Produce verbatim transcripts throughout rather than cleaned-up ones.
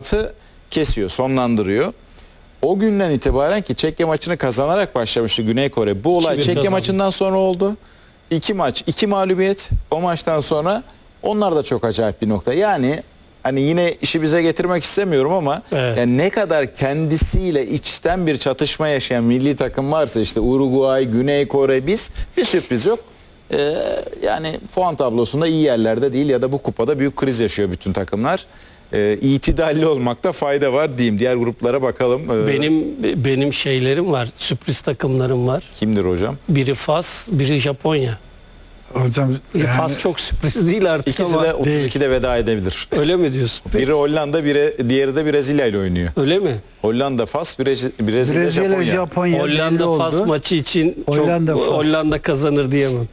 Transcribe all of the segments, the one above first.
irtibatı kesiyor, sonlandırıyor. O günden itibaren ki Çekya maçını kazanarak başlamıştı Güney Kore. Bu olay Çekya kazandı. maçından sonra oldu. İki maç, iki mağlubiyet. O maçtan sonra onlar da çok acayip bir nokta. Yani hani yine işi bize getirmek istemiyorum ama Evet. yani ne kadar kendisiyle içten bir çatışma yaşayan milli takım varsa işte Uruguay, Güney Kore, biz bir sürpriz yok. Ee, yani puan tablosunda iyi yerlerde değil ya da bu kupada büyük kriz yaşıyor bütün takımlar. Ee, itidalli olmakta fayda var diyeyim. Diğer gruplara bakalım. Ee, Benim benim şeylerim var. Sürpriz takımlarım var. kimdir hocam? Biri Fas, biri Japonya. Hocam yani, Fas çok sürpriz değil artık İkisi ama. de otuz ikide veda edebilir. Öyle mi diyorsun? Biri Hollanda, biri diğeri de Brezilya ile oynuyor. Öyle mi? Hollanda, Fas, Brezilya, Brezilya, Brezilya, Japonya. Japonya, belli Hollanda Fas oldu. maçı için Hollanda, çok Fas. Hollanda kazanır diyemem.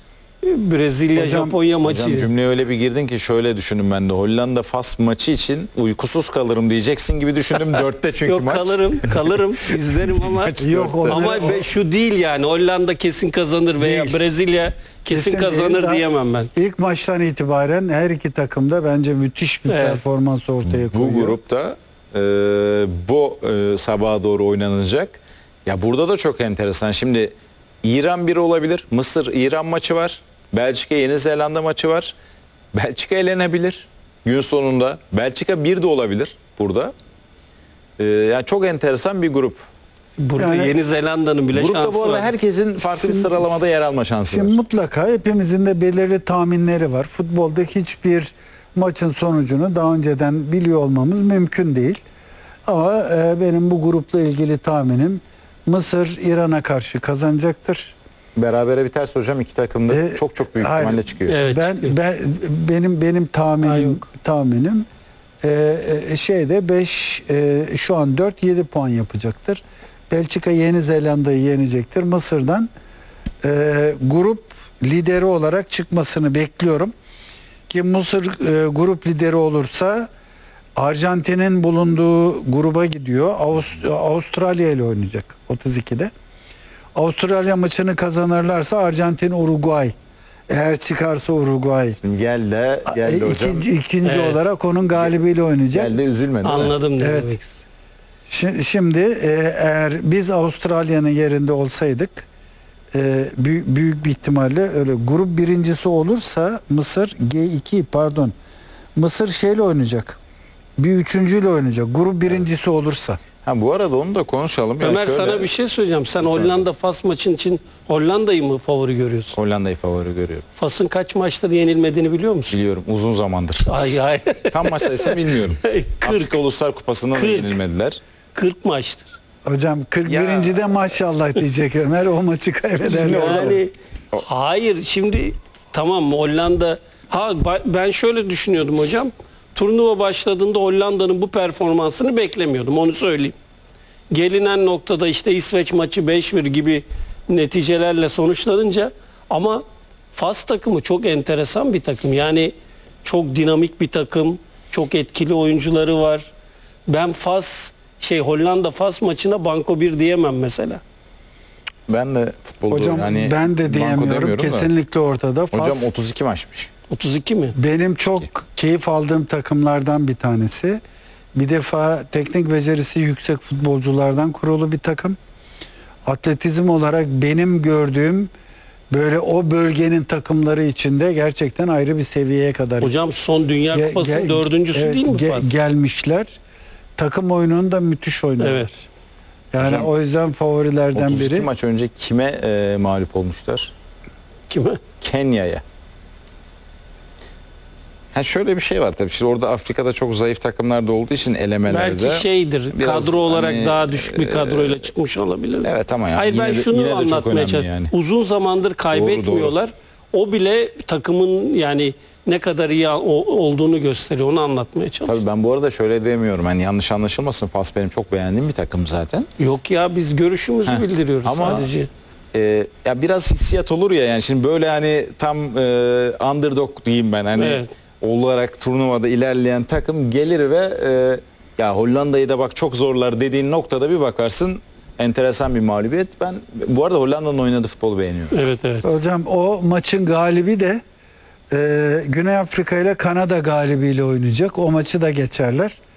Brezilya Hocam- Japonya maçı. Hocam cümleye öyle bir girdin ki şöyle düşünün ben de. Hollanda Fas maçı için uykusuz kalırım diyeceksin gibi düşündüm. Dörtte çünkü Yok maç. kalırım, kalırım, izlerim ama Yok, dörtte. ama onları- be- şu değil yani Hollanda kesin kazanır veya Değil. Brezilya kesin, Kesin kazanır değil. Daha- diyemem ben. İlk maçtan itibaren her iki takımda bence müthiş bir Evet. performans ortaya koyuyor. Bu grupta e, bu e, sabaha doğru oynanacak. Ya burada da çok enteresan. Şimdi İran biri olabilir. Mısır-İran maçı var. Belçika-Yeni Zelanda maçı var. Belçika elenebilir gün sonunda. Belçika bir de olabilir burada. E, yani çok enteresan bir grup. Burada Yani- Yeni Zelanda'nın bile Grupta şansı bu arada var. herkesin farklı bir Şimdi- sıralamada yer alma şansı Şimdi var. mutlaka hepimizin de belirli tahminleri var. Futbolda hiçbir maçın sonucunu daha önceden biliyor olmamız mümkün değil. Ama e, benim bu grupla ilgili tahminim Mısır İran'a karşı kazanacaktır. Berabere biterse hocam iki takım da E, çok çok büyük hayır. ihtimalle çıkıyor. Evet, Ben, çıkıyor. ben benim benim Ha, tahminim yok. tahminim e, e, şeyde beş e, şu an dört yedi puan yapacaktır. Belçika Yeni Zelanda'yı yenecektir. Mısır'dan e, grup lideri olarak çıkmasını bekliyorum. Ki Mısır e, grup lideri olursa Arjantin'in bulunduğu gruba gidiyor. Avust- Avustralya ile oynayacak otuz ikide. Avustralya maçını kazanırlarsa Arjantin Uruguay. Eğer çıkarsa Uruguay. Şimdi gel de gel de E, hocam. ikinci ikinci Evet. olarak onun galibiyle oynayacak. Gel de üzülme değil mi? Anladım ne Evet. demek istediğini. Şi- Şimdi e, eğer biz Avustralya'nın yerinde olsaydık e, büyük, büyük bir ihtimalle öyle grup birincisi olursa Mısır G iki pardon Mısır şeyle oynayacak. Bir üçüncüyle oynayacak. Grup birincisi olursa. Ha bu arada onu da konuşalım. Yani Ömer şöyle, sana bir şey söyleyeceğim. Sen Hollanda Fas maçın için Hollanda'yı mı favori görüyorsun? Hollanda'yı favori görüyorum. Fas'ın kaç maçtır yenilmediğini biliyor musun? Biliyorum uzun zamandır. Ay ay. Tam maç sayısını bilmiyorum. kırk. Afrika Uluslar Kupası'nda da kırk. yenilmediler. kırk maçtır. Hocam kırk birinci de maşallah diyecek Ömer o maçı kaybederler. Yani hayır şimdi tamam Hollanda ha ba- ben şöyle düşünüyordum hocam. Turnuva başladığında Hollanda'nın bu performansını beklemiyordum onu söyleyeyim. Gelinen noktada işte İsveç maçı beş bir gibi neticelerle sonuçlanınca ama Fas takımı çok enteresan bir takım. Yani çok dinamik bir takım, çok etkili oyuncuları var. Ben Fas şey Hollanda Fas maçına banko bir diyemem mesela. Ben de futbolda Hocam yani ben de banko diyemiyorum. demiyorum da. Kesinlikle ortada. Fas, Hocam otuz iki maçmış. otuz iki mi? benim çok keyif aldığım takımlardan bir tanesi. Bir defa teknik becerisi yüksek futbolculardan kurulu bir takım. Atletizm olarak benim gördüğüm böyle o bölgenin takımları içinde gerçekten ayrı bir seviyeye kadar Hocam son Dünya ge- Kupası'nın ge- dördüncüsü evet, değil mi ge- Fas? gelmişler. Takım oyununu da müthiş oynuyorlar. Evet. Yani Hocam, o yüzden favorilerden otuz iki biri. maç önce kime e, mağlup olmuşlar? Kime? Kenya'ya. Ha şöyle bir şey var tabii. Şimdi orada Afrika'da çok zayıf takımlar da olduğu için elemelerde. Belki şeydir. biraz kadro olarak hani, daha düşük bir e, kadroyla çıkmış olabilir. Evet ama yani Hayır yine ben de- şunu yine de çok anlatmaya önemli çalışıyorum. yani. Uzun zamandır kaybetmiyorlar. O bile takımın yani ne kadar iyi o- olduğunu gösteriyor. Onu anlatmaya çalışıyorum. Tabii ben bu arada şöyle demiyorum. Hani yanlış anlaşılmasın. Fas benim çok beğendiğim bir takım zaten. Yok ya biz görüşümüzü Heh. bildiriyoruz Ama- sadece. Ee, ya biraz hissiyat olur ya yani şimdi böyle hani tam e, underdog diyeyim ben hani Evet. olarak turnuvada ilerleyen takım gelir ve e, ya Hollanda'yı da bak çok zorlar dediğin noktada bir bakarsın enteresan bir mağlubiyet. Ben bu arada Hollanda'nın oynadığı futbolu beğeniyorum. Evet evet. Hocam o maçın galibi de e, Güney Afrika ile Kanada galibiyle oynayacak. O maçı da geçerler.